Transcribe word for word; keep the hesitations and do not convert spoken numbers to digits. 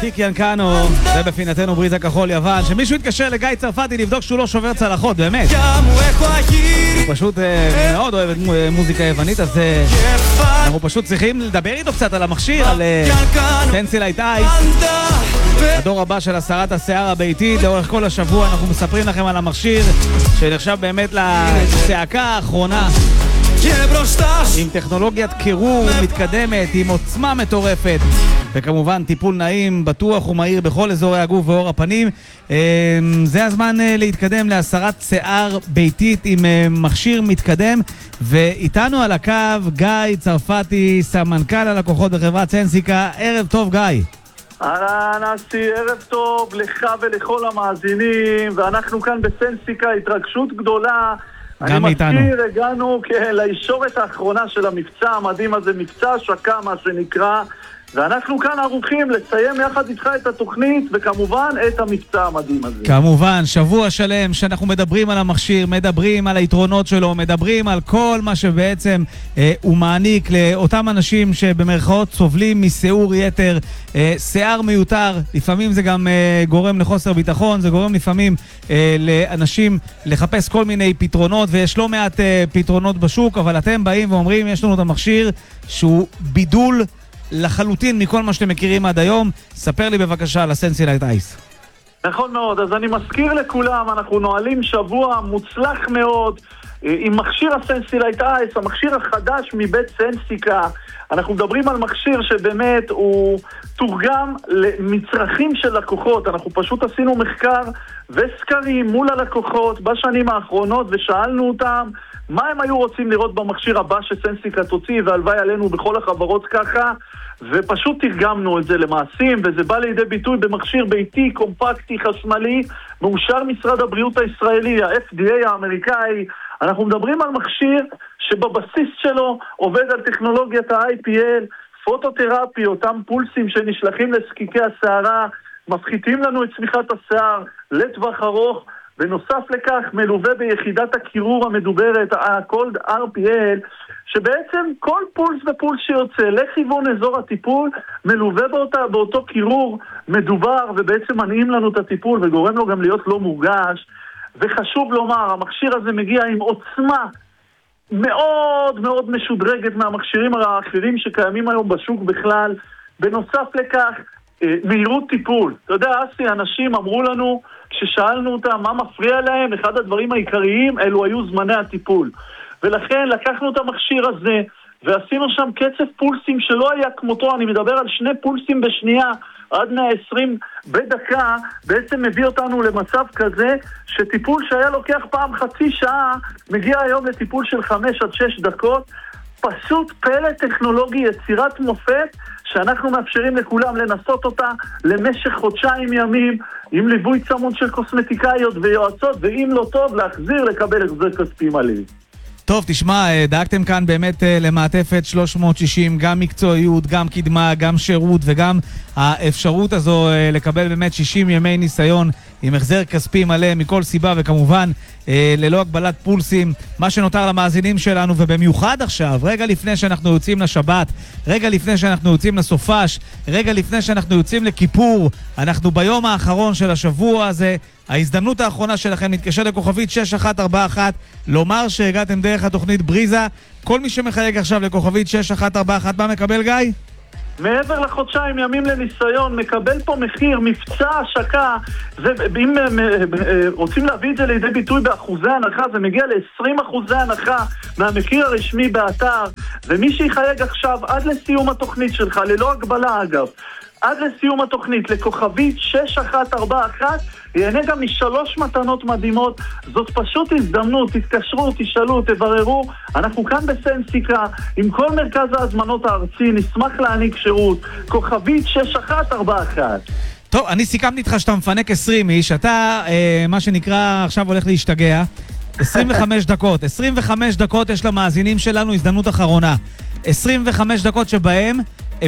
קיק ינקנו, זה בפינתנו בריזה כחול יוון. שמישהו יתקשר לגיא צרפתי לבדוק שהוא לא שובר צלחות, באמת. הוא פשוט מאוד אוהב מוזיקה יוונית, אז אנחנו פשוט צריכים לדבר איתו קצת על המכשיר, על סנסילייט אייס, הדור הבא של הסרת השיער הביתית. לאורך כל השבוע אנחנו מספרים לכם על המכשיר שנחשב באמת לצעקה האחרונה, עם טכנולוגיית קירור מתקדמת, עם עוצמה מטורפת, וכמובן טיפול נעים, בטוח ומהיר בכל אזורי הגוף ואור הפנים. זה הזמן להתקדם להסרת שיער ביתית עם מכשיר מתקדם, ואיתנו על הקו גיא צרפתי, סמנכ"ל הלקוחות בחברת סנסיקה. ערב טוב גיא. אהלן אסי, ערב טוב לך ולכל המאזינים, ואנחנו כאן בסנסיקה, התרגשות גדולה. אני מזכיר, הגענו לישורת האחרונה של המבצע המדהים הזה, מבצע שקה מה שנקרא, ואנחנו כאן ערוכים לסיים יחד איתך את התוכנית וכמובן את המבצע המדהים הזה. כמובן, שבוע שלם שאנחנו מדברים על המכשיר, מדברים על היתרונות שלו, מדברים על כל מה שבעצם אה, הוא מעניק לאותם אנשים שבמרכאות סובלים משיעור יתר, אה, שיער מיותר. לפעמים זה גם אה, גורם לחוסר ביטחון, זה גורם לפעמים אה, לאנשים לחפש כל מיני פתרונות, ויש לא מעט אה, פתרונות בשוק, אבל אתם באים ואומרים, יש לנו את המכשיר שהוא בידול לחלוטין מכל מה שאתם מכירים עד היום. ספר לי בבקשה על הסנסילייט אייס. נכון מאוד, אז אני מזכיר לכולם, אנחנו נועלים שבוע מוצלח מאוד עם מכשיר הסנסילייט אייס, המכשיר החדש מבית סנסיקה. אנחנו מדברים על מכשיר שבאמת הוא תורגם למצרכים של לקוחות. אנחנו פשוט עשינו מחקר וסקרים מול הלקוחות בשנים האחרונות ושאלנו אותם מה הם היו רוצים לראות במכשיר הבא שסנסיקה תוציא, והלוואי עלינו בכל החברות ככה, ופשוט תרגמנו את זה למעשים, וזה בא לידי ביטוי במכשיר ביתי, קומפקטי, חשמלי, מאושר משרד הבריאות הישראלי, ה-אף די איי האמריקאי. אנחנו מדברים על מכשיר שבבסיס שלו עובד על טכנולוגיית ה-איי פי אל, פוטותרפי, אותם פולסים שנשלחים לסקיקי השערה, מפחיתים לנו את צמיחת השיער לטווח ארוך, בנוסף לכך מלווה ביחידת הקירור המדוברת, ה-קולד אר פי אל, שבעצם כל פולס ופולס שיוצא לכיוון אזור הטיפול מלווה באותה, באותו קירור מדובר, ובעצם מנעים לנו את הטיפול וגורם לו גם להיות לא מורגש. וחשוב לומר, המכשיר הזה מגיע עם עוצמה מאוד מאוד משודרגת מהמכשירים האחרים שקיימים היום בשוק בכלל. בנוסף לכך, מהירות טיפול. אתה יודע, אסי, אנשים אמרו לנו, כששאלנו אותם מה מפריע להם, אחד הדברים העיקריים אלו היו זמני הטיפול. ולכן לקחנו את המכשיר הזה ועשינו שם קצב פולסים שלא היה כמותו. אני מדבר על שני פולסים בשנייה עד מאה ועשרים בדקה, בעצם מביא אותנו למצב כזה שטיפול שהיה לוקח פעם חצי שעה מגיע היום לטיפול של חמש עד שש דקות. פשוט פלא טכנולוגי, יצירת מופת שאנחנו מאפשרים לכולם לנסות אותה למשך חודשיים ימים עם ליווי צמוד של קוסמטיקאיות ויועצות, ואם לא טוב להחזיר לקבל החזר כספי מלא. טוב, תשמע, דאגתם כאן באמת למעטפת שלוש מאות שישים, גם מקצועיות, גם קדמה, גם שירות, וגם האפשרות הזו לקבל באמת שישים ימי ניסיון עם החזר כספי מלא מכל סיבה, וכמובן ללא הגבלת פולסים. מה שנותר למאזינים שלנו, ובמיוחד עכשיו, רגע לפני שאנחנו יוצאים לשבת, רגע לפני שאנחנו יוצאים לסופש, רגע לפני שאנחנו יוצאים לכיפור, אנחנו ביום האחרון של השבוע הזה, ההזדמנות האחרונה שלכם להתקשר לכוכבית שש אחת ארבע אחת, לומר שהגעתם דרך התוכנית בריזה. כל מי שמחייג עכשיו לכוכבית שש אחת ארבע אחת, מה מקבל גיא? מעבר לחודשיים ימים לניסיון, מקבל פה מחיר, מבצע השקה. ואם רוצים להביא את זה לידי ביטוי באחוזי הנחה, זה מגיע ל-עשרים אחוזי הנחה מהמחיר הרשמי באתר. ומי שיחייג עכשיו עד לסיום התוכנית שלך, ללא הגבלה אגב, עד לסיום התוכנית לכוכבית שש אחת ארבע אחת, יענה גם משלוש מתנות מדהימות. זאת פשוט הזדמנות, תתקשרו, תשאלו, תבררו. אנחנו כאן בסנסיקה עם כל מרכז ההזמנות הארצי, נשמח להעניק שירות. כוכבית שש אחת ארבע אחת. טוב, אני סיכמתי איתך שאתה מפנק עשרים איש, אתה אה, מה שנקרא עכשיו הולך להשתגע. עשרים וחמש דקות, עשרים וחמש דקות יש למאזינים שלנו הזדמנות אחרונה. עשרים וחמש דקות שבהם